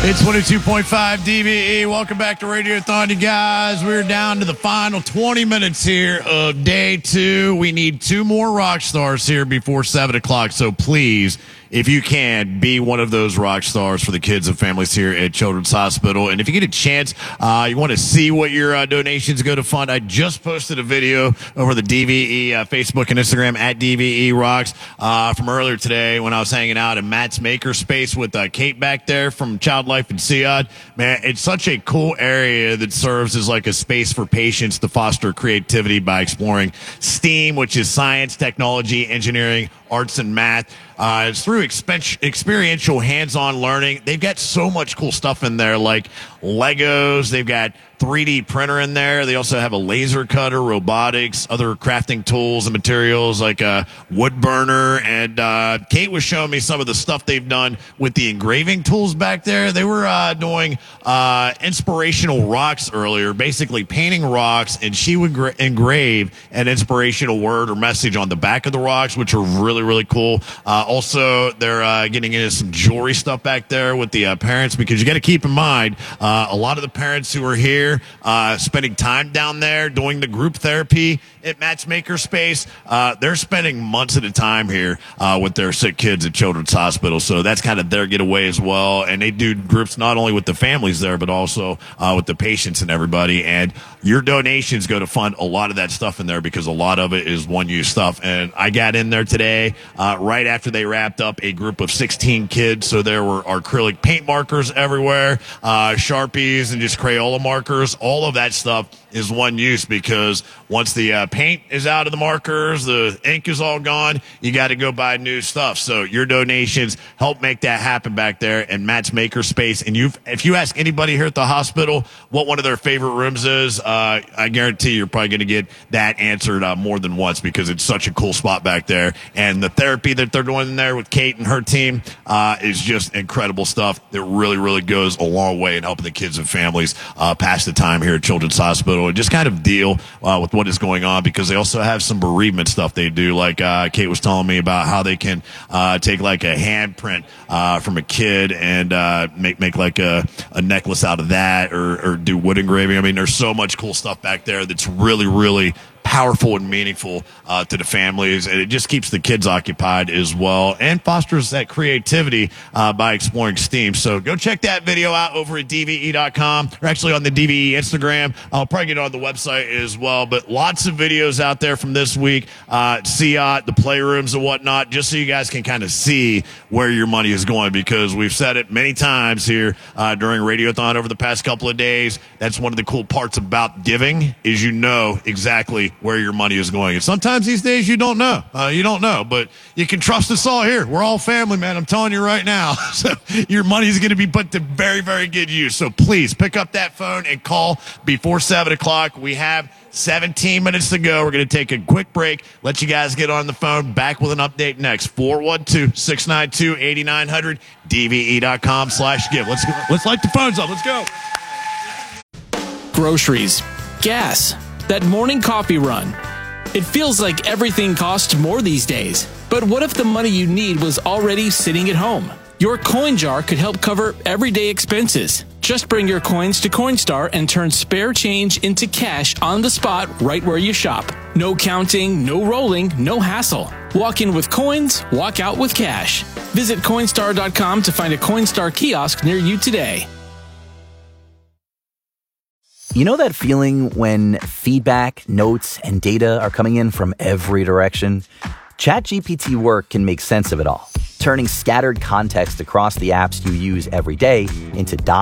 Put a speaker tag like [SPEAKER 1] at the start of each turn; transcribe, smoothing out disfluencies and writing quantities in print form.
[SPEAKER 1] It's 22.5 DVE. Welcome back to Radiothon, you guys. We're down to the final 20 minutes here of day 2. We need 2 more rock stars here before 7 o'clock. So please, if you can, be one of those rock stars for the kids and families here at Children's Hospital. And if you get a chance, you want to see what your donations go to fund, I just posted a video over the DVE Facebook and Instagram at DVE Rocks from earlier today when I was hanging out in Matt's Makerspace with Kate back there from Child Life and SEAD. Man, it's such a cool area that serves as like a space for patients to foster creativity by exploring STEAM, which is science, technology, engineering, arts, and math. It's through experiential hands-on learning. They've got so much cool stuff in there, like Legos. They've got 3D printer in there. They also have a laser cutter, robotics, other crafting tools and materials like a wood burner. And Kate was showing me some of the stuff they've done with the engraving tools back there. They were doing inspirational rocks earlier, basically painting rocks, and she would engrave an inspirational word or message on the back of the rocks, which are really, really cool. Also, they're getting into some jewelry stuff back there with the parents, because you got to keep in mind, a lot of the parents who are here spending time down there doing the group therapy at Matt's Makerspace, they're spending months at a time here with their sick kids at Children's Hospital. So that's kind of their getaway as well. And they do groups not only with the families there, but also with the patients and everybody. And your donations go to fund a lot of that stuff in there, because a lot of it is one-use stuff. And I got in there today right after they wrapped up a group of 16 kids. So there were acrylic paint markers everywhere, Sharpies, and just Crayola markers. All of that stuff is one use, because once the paint is out of the markers, the ink is all gone, you got to go buy new stuff. So your donations help make that happen back there in Matt's Makerspace. And if you ask anybody here at the hospital what one of their favorite rooms is, I guarantee you're probably going to get that answered more than once, because it's such a cool spot back there. And the therapy that they're doing in there with Kate and her team is just incredible stuff that really, really goes a long way in helping the kids and families pass the time here at Children's Hospital and just kind of deal with what is going on, because they also have some bereavement stuff they do. Like Kate was telling me about how they can take like a handprint from a kid and make like a necklace out of that, or do wood engraving. I mean, there's so much cool stuff back there that's really, really powerful and meaningful to the families, and it just keeps the kids occupied as well and fosters that creativity by exploring STEAM. So go check that video out over at DVE.com, or actually on the DVE Instagram. I'll probably get it on the website as well, but lots of videos out there from this week, SEAT, the playrooms and whatnot, just so you guys can kind of see where your money is going, because we've said it many times here during Radiothon over the past couple of days. That's one of the cool parts about giving, is you know exactly where your money is going. And sometimes these days you don't know. But you can trust us all here. We're all family, man. I'm telling you right now. So your money is going to be put to very, very good use. So please pick up that phone and call before 7 o'clock. We have 17 minutes to go. We're going to take a quick break, let you guys get on the phone. Back with an update next. 412-692-8900, DVE.com/give. Let's light the phones up. Let's go.
[SPEAKER 2] Groceries, gas, that morning coffee run. It feels like everything costs more these days. But what if the money you need was already sitting at home? Your coin jar could help cover everyday expenses. Just bring your coins to Coinstar and turn spare change into cash on the spot right where you shop. No counting, no rolling, no hassle. Walk in with coins, walk out with cash. Visit Coinstar.com to find a Coinstar kiosk near you today.
[SPEAKER 3] You know that feeling when feedback, notes, and data are coming in from every direction? ChatGPT Work can make sense of it all, turning scattered context across the apps you use every day into